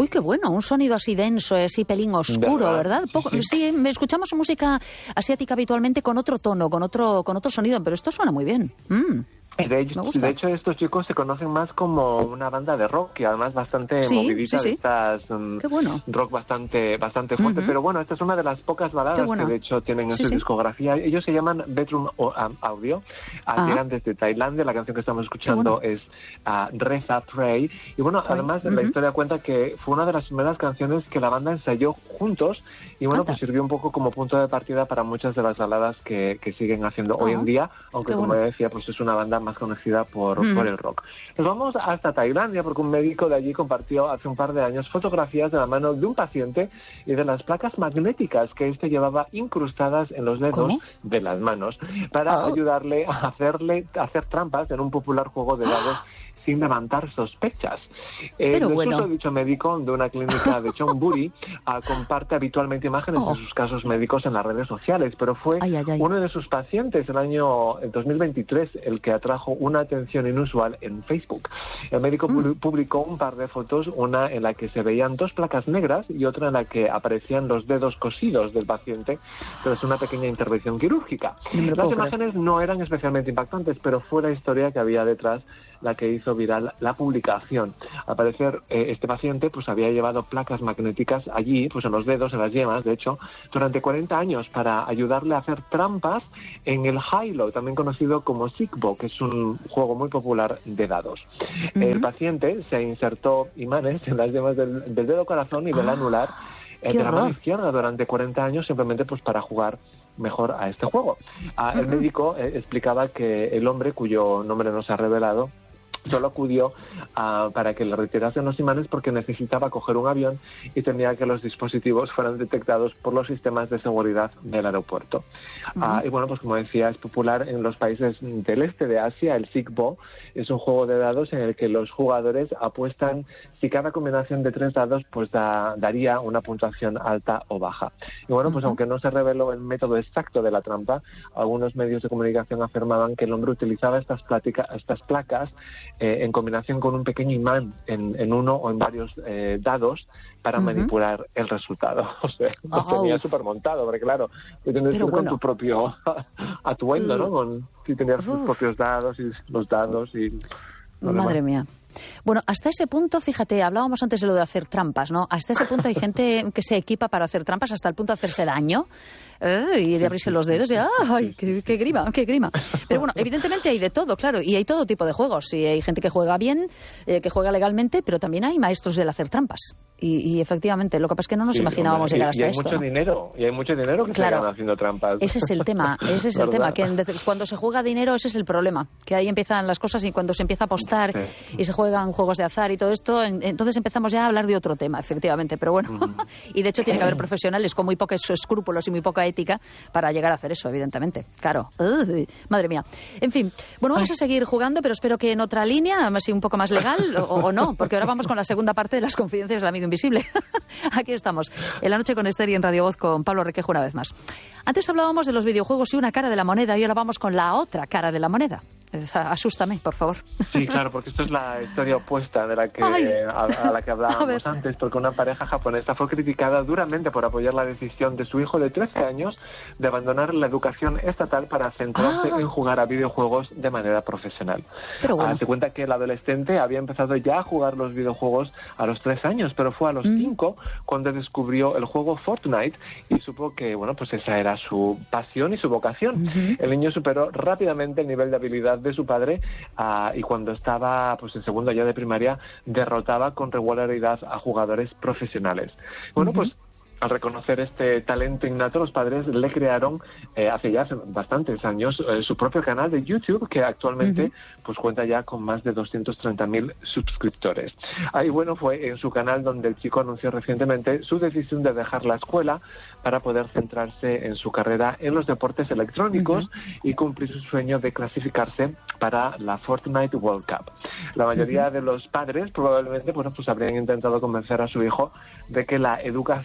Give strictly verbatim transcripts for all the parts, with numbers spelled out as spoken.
Uy, qué bueno, un sonido así denso, así pelín oscuro, ¿verdad? ¿verdad? Poco, sí, sí. sí, escuchamos música asiática habitualmente con otro tono, con otro, con otro sonido, pero esto suena muy bien. Mm. De hecho, de hecho, estos chicos se conocen más como una banda de rock y además bastante sí, movidita, sí, sí. de estas um, Qué bueno. rock bastante bastante fuerte. Uh-huh. Pero bueno, esta es una de las pocas baladas bueno. que de hecho tienen en sí, su sí. discografía. Ellos se llaman Bedroom Audio, uh, llegan desde Tailandia. La canción que estamos escuchando bueno. es uh, Reza Pray. Y bueno, Pray. además uh-huh. la historia cuenta que fue una de las primeras canciones que la banda ensayó juntos y bueno, Anda. pues sirvió un poco como punto de partida para muchas de las baladas que, que siguen haciendo uh-huh. hoy en día, aunque Qué como bueno. decía, pues es una banda más conocida por, mm. por el rock. Nos vamos hasta Tailandia porque un médico de allí compartió hace un par de años fotografías de la mano de un paciente y de las placas magnéticas que éste llevaba incrustadas en los dedos ¿Cómo? de las manos para oh. ayudarle a hacerle a hacer trampas en un popular juego de dados sin levantar sospechas. El bueno. desuso dicho médico de una clínica de Chonburi uh, comparte habitualmente imágenes oh. de sus casos médicos en las redes sociales, pero fue ay, ay, ay. uno de sus pacientes el año dos mil veintitrés el que atrajo una atención inusual en Facebook. El médico mm. publicó un par de fotos, una en la que se veían dos placas negras y otra en la que aparecían los dedos cosidos del paciente tras una pequeña intervención quirúrgica. No Las imágenes creer. no eran especialmente impactantes, pero fue la historia que había detrás la que hizo viral la publicación. Al parecer, eh, este paciente pues había llevado placas magnéticas allí, pues en los dedos, en las yemas, de hecho, durante cuarenta años para ayudarle a hacer trampas en el Hilo, también conocido como Sigbo, que es un juego muy popular de dados. Uh-huh. El paciente se insertó imanes en las yemas del, del dedo corazón y del ah, anular eh, de la mano izquierda durante cuarenta años, simplemente pues para jugar mejor a este juego. Ah, uh-huh. El médico eh, explicaba que el hombre, cuyo nombre no se ha revelado, solo acudió uh, para que le retirasen los imanes porque necesitaba coger un avión y temía que los dispositivos fueran detectados por los sistemas de seguridad del aeropuerto. Uh-huh. Uh, y bueno, pues como decía, es popular en los países del este de Asia. El Sigbo es un juego de dados en el que los jugadores apuestan si cada combinación de tres dados pues da, daría una puntuación alta o baja. Y bueno, pues uh-huh. aunque no se reveló el método exacto de la trampa, algunos medios de comunicación afirmaban que el hombre utilizaba estas, plática, estas placas Eh, en combinación con un pequeño imán en, en uno o en varios eh, dados para uh-huh. manipular el resultado. O sea, lo oh. tenía súper montado, porque claro, tú tienes que ir bueno. con tu propio atuendo, uh. ¿no? Con, si tenías tus propios dados y los dados y... Madre mía. Bueno, hasta ese punto, fíjate, hablábamos antes de lo de hacer trampas, ¿no? Hasta ese punto hay gente que se equipa para hacer trampas hasta el punto de hacerse daño eh, y de abrirse los dedos y ¡ay, qué, qué grima, qué grima! Pero bueno, evidentemente hay de todo, claro, y hay todo tipo de juegos. Y hay gente que juega bien, eh, que juega legalmente, pero también hay maestros del hacer trampas. Y, y efectivamente, lo que pasa es que no nos sí, imaginábamos hombre, llegar hasta y hay esto. Mucho dinero, y hay mucho dinero que claro, se gana haciendo trampas. Ese es el tema, ese es el tema, que en, cuando se juega dinero ese es el problema, que ahí empiezan las cosas y cuando se empieza a apostar sí. y se juegan juegos de azar y todo esto, en, entonces empezamos ya a hablar de otro tema, efectivamente, pero bueno, uh-huh. y de hecho tiene que haber profesionales con muy pocos escrúpulos y muy poca ética para llegar a hacer eso, evidentemente, claro. Uh, madre mía. En fin, bueno, vamos a seguir jugando, pero espero que en otra línea, así un poco más legal, o, o no, porque ahora vamos con la segunda parte de las confidencias del amigo invisible. Aquí estamos, en La Noche con Esther y en Radio Voz con Pablo Requejo una vez más. Antes hablábamos de los videojuegos y una cara de la moneda, y ahora vamos con la otra cara de la moneda. Asústame, por favor. Sí, claro, porque esto es la historia opuesta de la que a, a la que hablábamos antes, porque una pareja japonesa fue criticada duramente por apoyar la decisión de su hijo de trece años de abandonar la educación estatal para centrarse ah. en jugar a videojuegos de manera profesional. Pero bueno. Ah, se cuenta que el adolescente había empezado ya a jugar los videojuegos a los tres años, pero fue a los mm. cinco cuando descubrió el juego Fortnite y supo que, bueno, pues esa era su pasión y su vocación. Uh-huh. El niño superó rápidamente el nivel de habilidad de su padre uh, y cuando estaba pues en segundo ya de primaria derrotaba con regularidad a jugadores profesionales. Bueno, uh-huh. pues al reconocer este talento innato, los padres le crearon eh, hace ya hace bastantes años eh, su propio canal de YouTube, que actualmente uh-huh. pues cuenta ya con más de doscientos treinta mil suscriptores. Ahí bueno, fue en su canal donde el chico anunció recientemente su decisión de dejar la escuela para poder centrarse en su carrera en los deportes electrónicos uh-huh. y cumplir su sueño de clasificarse para la Fortnite World Cup. La mayoría uh-huh. de los padres probablemente bueno, pues habrían intentado convencer a su hijo de que la educación es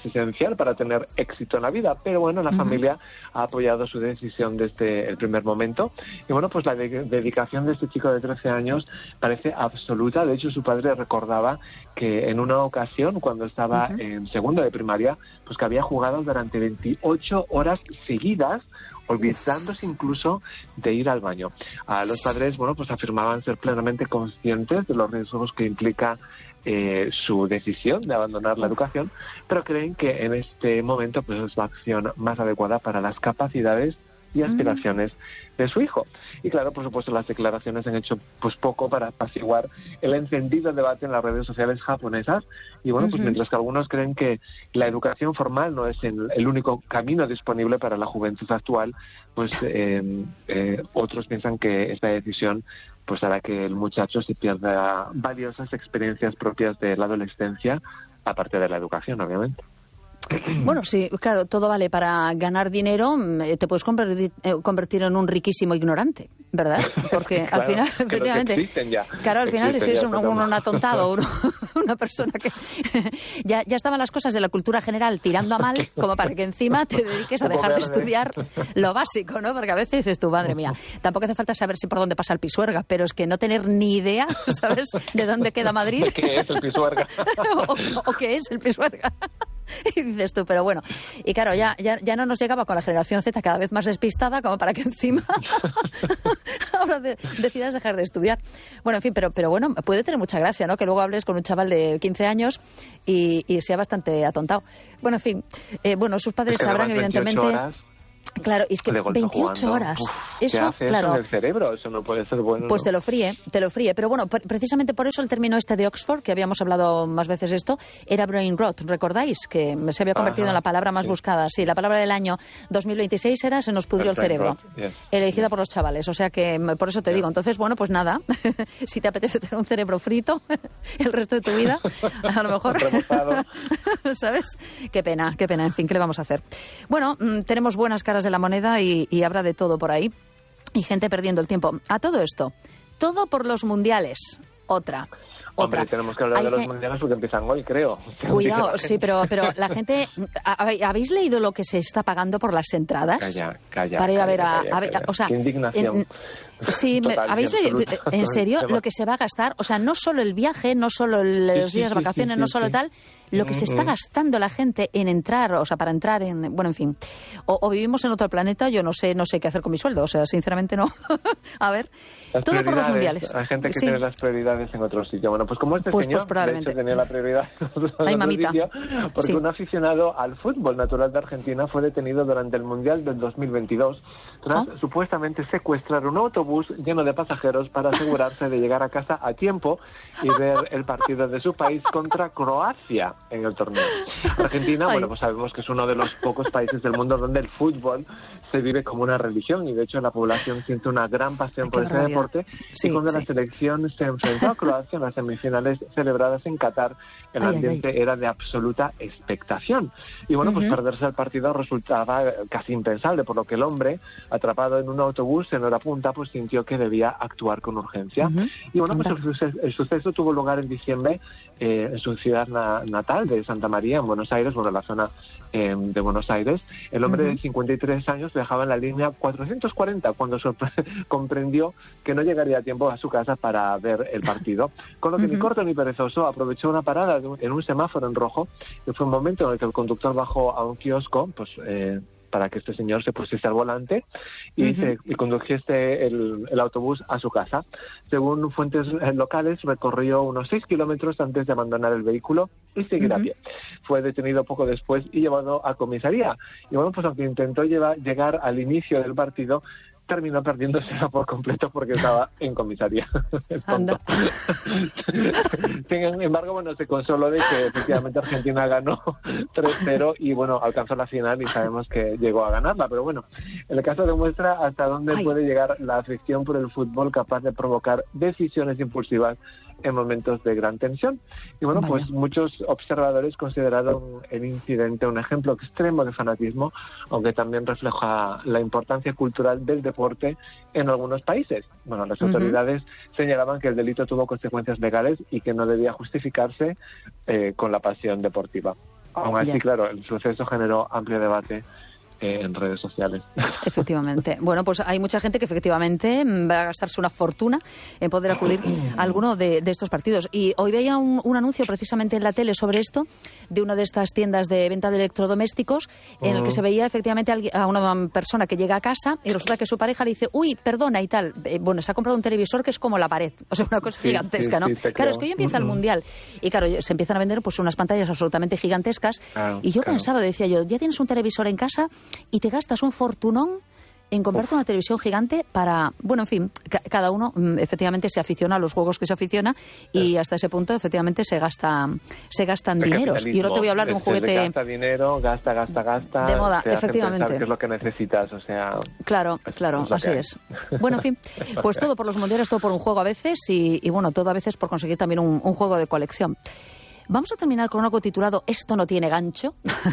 esencial para tener éxito en la vida, pero bueno, la uh-huh. familia ha apoyado su decisión desde el primer momento y bueno, pues la de- dedicación de este chico de trece años parece absoluta. De hecho, su padre recordaba que en una ocasión, cuando estaba uh-huh. en segundo de primaria, pues que había jugado durante veintiocho horas seguidas, olvidándose incluso de ir al baño. A los padres, bueno, pues afirmaban ser plenamente conscientes de los riesgos que implica eh, su decisión de abandonar la educación, pero creen que en este momento pues es la acción más adecuada para las capacidades y aspiraciones mm. de su hijo. Y claro, por supuesto, las declaraciones han hecho pues poco para apaciguar el encendido debate en las redes sociales japonesas. Y bueno, pues uh-huh. mientras que algunos creen que la educación formal no es el, el único camino disponible para la juventud actual, pues eh, eh, otros piensan que esta decisión pues hará que el muchacho se pierda valiosas experiencias propias de la adolescencia, aparte de la educación, obviamente. Bueno, sí, claro, todo vale para ganar dinero, te puedes convertir, eh, convertir en un riquísimo ignorante, ¿verdad? Porque claro, al final, efectivamente, ya. claro, al final existen si es ya, un, un, un atontado, uno, una persona que ya, ya estaban las cosas de la cultura general tirando a mal, como para que encima te dediques a dejar de estudiar lo básico, ¿no? Porque a veces dices tú, madre mía, tampoco hace falta saber si por dónde pasa el Pisuerga, pero es que no tener ni idea, ¿sabes?, de dónde queda Madrid. ¿Qué es el Pisuerga? o, o qué es el Pisuerga. Y dices tú, pero bueno, y claro, ya, ya, ya no nos llegaba con la generación Z cada vez más despistada como para que encima ahora de, decidas dejar de estudiar. Bueno, en fin, pero, pero bueno, puede tener mucha gracia, ¿no? Que luego hables con un chaval de quince años y, y sea bastante atontado. Bueno, en fin, eh, bueno, sus padres sabrán evidentemente... Horas. Claro, y es que veintiocho horas. Uf, eso, hace claro. Eso en el cerebro, eso no puede ser bueno. Pues ¿no? te lo fríe, te lo fríe. Pero bueno, precisamente por eso el término este de Oxford, que habíamos hablado más veces de esto, era brain rot. ¿Recordáis? Que se había convertido Ajá, en la palabra más sí. buscada. Sí, la palabra del año dos mil veintiséis era se nos pudrió el, el cerebro. Rot, yes, elegida yes. por los chavales. O sea que por eso te yes. digo. Entonces, bueno, pues nada. Si te apetece tener un cerebro frito el resto de tu vida, a lo mejor... ¿Sabes? Qué pena, qué pena. En fin, ¿qué le vamos a hacer? Bueno, mmm, tenemos buenas caras de la moneda y Y, y habrá de todo por ahí. Y gente perdiendo el tiempo. A todo esto, todo por los mundiales. Otra. Hombre, otra. tenemos que hablar Hay de los que... mundiales porque empiezan hoy, creo. Cuidado, sí, pero, pero la gente... ¿Habéis leído lo que se está pagando por las entradas? Calla, calla. Para ir calla, a ver a... calla, a ver, calla. o sea, Qué indignación. En, sí, Total, ¿habéis leído? ¿En serio? Lo que se va a gastar, o sea, no solo el viaje, no solo el, sí, los días de sí, vacaciones, sí, sí, no solo sí. tal, lo que se está gastando la gente en entrar, o sea, para entrar en... Bueno, en fin. O, o vivimos en otro planeta, yo no sé no sé qué hacer con mi sueldo, o sea, sinceramente no. A ver, las todo por los mundiales. Hay gente que sí. tiene las prioridades en otro sitio. Bueno, pues como este pues, señor, pues de hecho, tenía la prioridad en otro Ay, mamita. sitio, porque sí. un aficionado al fútbol natural de Argentina fue detenido durante el Mundial del dos mil veintidós tras ¿Oh? supuestamente secuestrar un autobús lleno de pasajeros para asegurarse de llegar a casa a tiempo y ver el partido de su país contra Croacia en el torneo. Argentina, Ay. bueno, pues sabemos que es uno de los pocos países del mundo donde el fútbol se vive como una religión y de hecho la población siente una gran pasión Ay, por ese deporte sí, y cuando sí. la selección se enfrentó a Croacia en las semifinales celebradas en Qatar, el Ay, ambiente ay, ay. era de absoluta expectación y bueno, uh-huh. pues perderse el partido resultaba casi impensable, por lo que el hombre, atrapado en un autobús en hora punta, pues sintió que debía actuar con urgencia uh-huh. y bueno, pues el suceso, el suceso tuvo lugar en diciembre eh, en su ciudad na- natal de Santa María, en Buenos Aires, bueno, la zona eh, de Buenos Aires. El hombre uh-huh. de cincuenta y tres años viajaba en la línea cuatrocientos cuarenta cuando sorpre- comprendió que no llegaría a tiempo a su casa para ver el partido. Con lo que uh-huh. ni corto ni perezoso aprovechó una parada de un, en un semáforo en rojo, que fue un momento en el que el conductor bajó a un kiosco, pues... Eh, para que este señor se pusiese al volante y, uh-huh. se, y condujese el, el autobús a su casa. Según fuentes locales, recorrió unos seis kilómetros antes de abandonar el vehículo y seguir uh-huh. a pie. Fue detenido poco después y llevado a comisaría. Y bueno, pues aunque intentó llevar, llegar al inicio del partido, terminó perdiéndosela por completo porque estaba en comisaría. Anda. Sin embargo, bueno, se consoló de que efectivamente Argentina ganó tres cero y bueno, alcanzó la final y sabemos que llegó a ganarla, pero bueno, el caso demuestra hasta dónde Ay. puede llegar la afición por el fútbol, capaz de provocar decisiones impulsivas en momentos de gran tensión. Y bueno, Vaya. pues muchos observadores consideraron el incidente un ejemplo extremo de fanatismo, aunque también refleja la importancia cultural del deporte en algunos países. Bueno, las uh-huh. autoridades señalaban que el delito tuvo consecuencias legales y que no debía justificarse eh, con la pasión deportiva. Aún así, ya. claro, el suceso generó amplio debate eh, en redes sociales. Efectivamente. Bueno, pues hay mucha gente que efectivamente va a gastarse una fortuna en poder acudir a alguno de, de estos partidos. Y hoy veía un, un anuncio precisamente en la tele sobre esto, de una de estas tiendas de venta de electrodomésticos, en el que se veía efectivamente a una persona que llega a casa y resulta que su pareja le dice, uy, perdona y tal. Eh, bueno, se ha comprado un televisor que es como la pared. O sea, una cosa sí, gigantesca, sí, ¿no? sí, Claro, creo. es que hoy empieza el Mundial. Y claro, se empiezan a vender pues unas pantallas absolutamente gigantescas. Claro, y yo claro. pensaba, decía yo, ya tienes un televisor en casa y te gastas un fortunón en comprarte una televisión gigante para... Bueno, en fin, ca cada uno mm, efectivamente se aficiona a los juegos que se aficiona y hasta ese punto efectivamente se gasta se gastan el dineros. Y ahora te voy a hablar de un juguete... Gasta dinero, gasta, gasta, gasta... De moda, te efectivamente. Hacen pensar qué es lo que necesitas, o sea... Claro, es, claro, es así es. Bueno, en fin, pues todo por los mundiales, todo por un juego a veces y, y bueno, todo a veces por conseguir también un, un juego de colección. Vamos a terminar con algo titulado Esto no tiene gancho.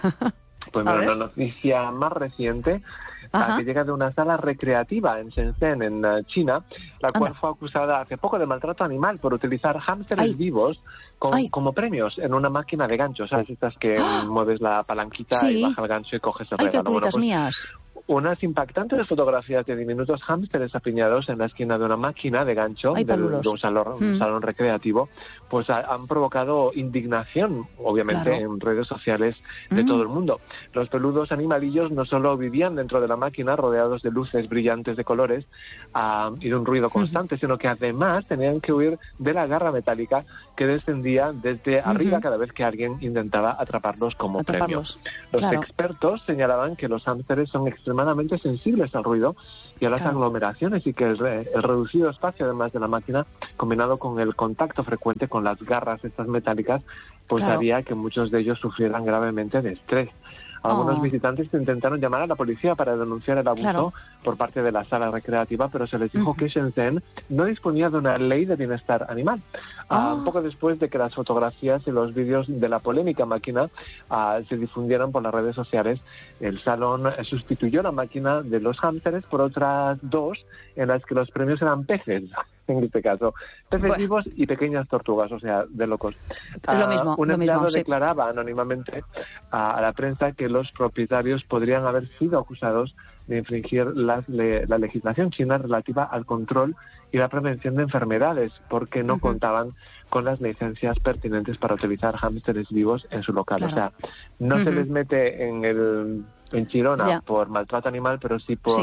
Pues mira, una noticia más reciente... Ajá. que llega de una sala recreativa en Shenzhen, en uh, China, la cual Anda. fue acusada hace poco de maltrato animal por utilizar hámsteres Ay. vivos con, como premios en una máquina de ganchos, ¿sabes? Estas que ¡ah! Mueves la palanquita Sí. y baja el gancho y coges el Ay, regalo. criaturitas Bueno, pues, mías. unas impactantes fotografías de diminutos hámsteres apiñados en la esquina de una máquina de gancho Ay, del, de un salón, mm. un salón recreativo, pues ha, han provocado indignación, obviamente, Claro. en redes sociales de mm. todo el mundo. Los peludos animalillos no solo vivían dentro de la máquina rodeados de luces brillantes de colores uh, y de un ruido constante, uh-huh. sino que además tenían que huir de la garra metálica que descendía desde uh-huh. arriba cada vez que alguien intentaba atraparlos como atraparlos. premio. Los claro. expertos señalaban que los hámsteres son extremadamente sensibles al ruido y a las claro. aglomeraciones y que el, el reducido espacio además de la máquina, combinado con el contacto frecuente con las garras estas metálicas, pues claro. haría que muchos de ellos sufrieran gravemente de estrés. Algunos oh. visitantes intentaron llamar a la policía para denunciar el abuso claro. por parte de la sala recreativa, pero se les dijo uh-huh. que Shenzhen no disponía de una ley de bienestar animal. Oh. Uh, poco después de que las fotografías y los vídeos de la polémica máquina uh, se difundieran por las redes sociales, el salón sustituyó la máquina de los hámsteres por otras dos en las que los premios eran peces. En este caso, peces bueno. vivos y pequeñas tortugas, o sea, de locos. Lo mismo, uh, un lo empleado mismo, declaraba sí. anónimamente a, a la prensa que los propietarios podrían haber sido acusados de infringir las, le, la legislación china relativa al control y la prevención de enfermedades, porque no uh-huh. contaban con las licencias pertinentes para utilizar hámsteres vivos en su local. Claro. O sea, no uh-huh. se les mete en el en Chirona yeah. por maltrato animal, pero sí por... Sí.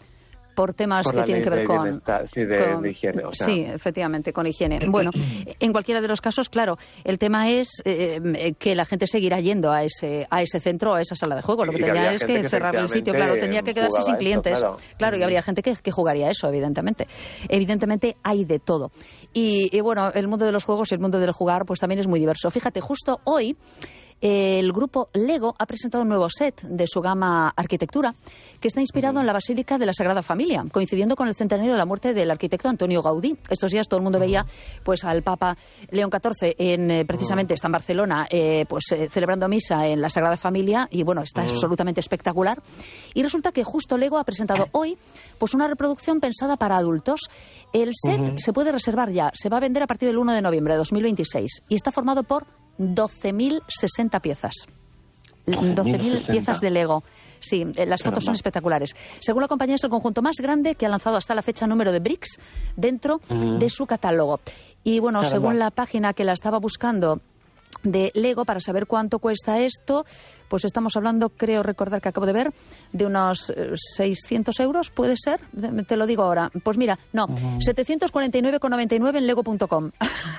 por temas por que tienen que ver con, sí, de, con de higiene. O sea. Sí, efectivamente, con higiene. Bueno, en cualquiera de los casos, claro, el tema es eh, que la gente seguirá yendo a ese a ese centro, a esa sala de juego. Lo que tendría es que, que cerrar el sitio, claro, tendría que quedarse sin clientes. Esto, claro. claro, y habría gente que, que jugaría eso, evidentemente. Evidentemente hay de todo. Y, y bueno, el mundo de los juegos y el mundo del jugar pues también es muy diverso. Fíjate, justo hoy el grupo Lego ha presentado un nuevo set de su gama Arquitectura que está inspirado uh-huh. en la Basílica de la Sagrada Familia, coincidiendo con el centenario de la muerte del arquitecto Antonio Gaudí. Estos días todo el mundo uh-huh. veía pues al Papa León catorce en, eh, precisamente uh-huh. está en Barcelona eh, pues eh, celebrando misa en la Sagrada Familia y bueno, está uh-huh. absolutamente espectacular. Y resulta que justo Lego ha presentado hoy pues una reproducción pensada para adultos. El set uh-huh. se puede reservar ya, se va a vender a partir del uno de noviembre de dos mil veintiséis y está formado por doce mil sesenta piezas. doce mil piezas de Lego. Sí, las fotos son espectaculares. Según la compañía, es el conjunto más grande que ha lanzado hasta la fecha número de bricks dentro uh-huh. de su catálogo. Y bueno, Caramba. según la página que la estaba buscando de Lego, para saber cuánto cuesta esto, pues estamos hablando, creo recordar que acabo de ver, de unos eh, seiscientos euros, ¿puede ser? Te lo digo ahora. Pues mira, no, uh-huh. setecientos cuarenta y nueve con noventa y nueve en lego punto com.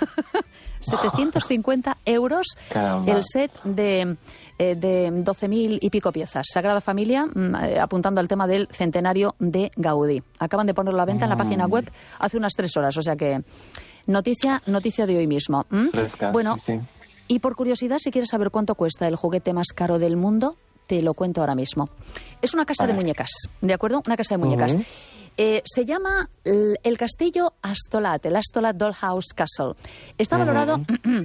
setecientos cincuenta euros Caramba. El set de, eh, de doce mil y pico piezas. Sagrada Familia, eh, apuntando al tema del centenario de Gaudí. Acaban de ponerlo a la venta mm. en la página web hace unas tres horas, o sea que noticia, noticia de hoy mismo. ¿Mm? Fresca, bueno, sí, sí. Y por curiosidad, si quieres saber cuánto cuesta el juguete más caro del mundo, te lo cuento ahora mismo. Es una casa de muñecas, ¿de acuerdo? Una casa de muñecas. Uh-huh. Eh, se llama el, el castillo Astolat, el Astolat Dollhouse Castle. Está uh-huh. valorado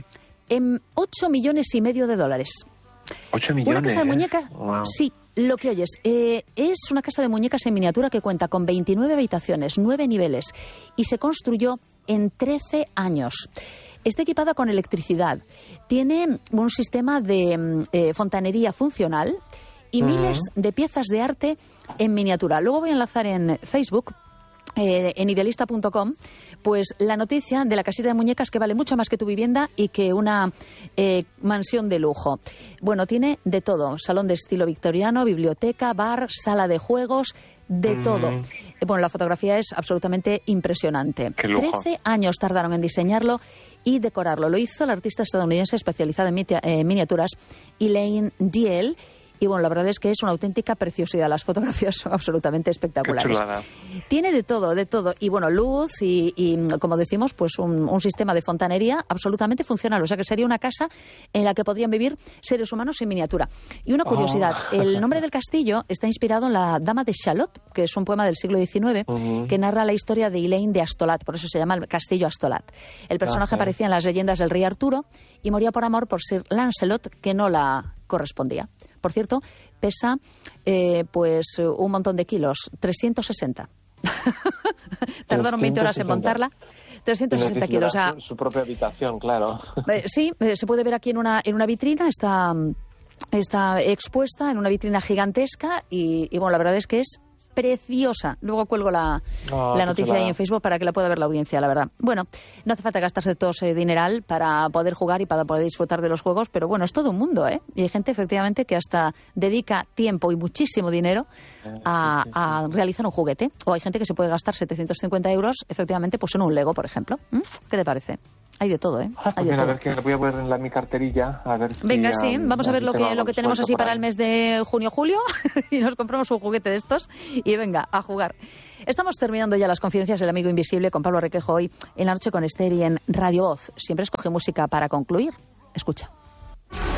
en ocho millones y medio de dólares. ¿ocho millones? Una casa de muñecas, wow. sí. Lo que oyes, eh, es una casa de muñecas en miniatura que cuenta con veintinueve habitaciones, nueve niveles, y se construyó en trece años. Está equipada con electricidad. Tiene un sistema de eh, fontanería funcional y uh-huh. miles de piezas de arte en miniatura. Luego voy a enlazar en Facebook, eh, en idealista punto com, pues la noticia de la casita de muñecas que vale mucho más que tu vivienda y que una eh, mansión de lujo. Bueno, tiene de todo. Salón de estilo victoriano, biblioteca, bar, sala de juegos, de mm. todo. Bueno, la fotografía es absolutamente impresionante. Trece años tardaron en diseñarlo y decorarlo. Lo hizo la artista estadounidense especializada en eh, miniaturas, Elaine Diel. Y bueno, la verdad es que es una auténtica preciosidad. Las fotografías son absolutamente espectaculares. Tiene de todo, de todo. Y bueno, luz y, y como decimos, pues un, un sistema de fontanería absolutamente funcional. O sea que sería una casa en la que podrían vivir seres humanos en miniatura. Y una curiosidad, oh. el nombre del castillo está inspirado en la Dama de Shalott, que es un poema del siglo diecinueve, uh-huh. que narra la historia de Elaine de Astolat. Por eso se llama el castillo Astolat. El personaje okay. aparecía en las leyendas del rey Arturo y moría por amor por Sir Lancelot, que no la correspondía. Por cierto, pesa eh, pues un montón de kilos, trescientos sesenta. Tardaron veinte horas en montarla. trescientos sesenta kilos. O sea, su propia habitación, claro. Eh, sí, eh, se puede ver aquí en una, en una vitrina, está, está expuesta en una vitrina gigantesca y, y bueno, la verdad es que es preciosa. Luego cuelgo la, oh, la noticia ahí en Facebook para que la pueda ver la audiencia, la verdad. Bueno, no hace falta gastarse todo ese dineral para poder jugar y para poder disfrutar de los juegos, pero bueno, es todo un mundo, ¿eh? Y hay gente, efectivamente, que hasta dedica tiempo y muchísimo dinero a, a realizar un juguete. O hay gente que se puede gastar setecientos cincuenta euros, efectivamente, pues en un Lego, por ejemplo. ¿Mm? ¿Qué te parece? Hay de todo, ¿eh? Ah, pues Hay de mira, todo. A ver, que voy a poner en la, mi carterilla. A ver si, Venga, sí, um, vamos a ver si lo que, lo que tenemos así para el mes de junio-julio y nos compramos un juguete de estos y venga, a jugar. Estamos terminando ya las confidencias del amigo invisible con Pablo Requejo hoy en La Noche con Esther y en Radio Voz. Siempre escoge música para concluir. Escucha.